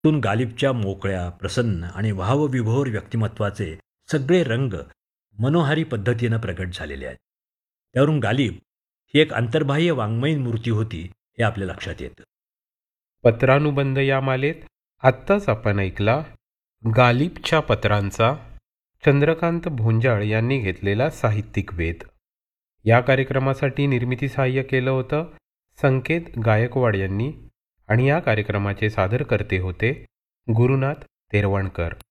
त्यातून गालिबच्या मोकळ्या, प्रसन्न आणि भावविभोर व्यक्तिमत्वाचे सगळे रंग मनोहारी पद्धतीनं प्रगट झालेले आहेत. त्यावरून गालिब ही एक अंतर्बाह्य वाङ्मयीन मूर्ती होती हे आपल्या लक्षात येतं. पत्रानुबंध या मालेत आत्ताच आपण ऐकला गालिबच्या पत्रांचा चंद्रकांत भोंजाळ यांनी घेतलेला साहित्यिक वेध. या कार्यक्रमासाठी निर्मिती सहाय्य केलं होतं संकेत गायकवाड यांनी आणि या कार्यक्रमाचे सादरकर्ते होते गुरुनाथ तेरवणकर.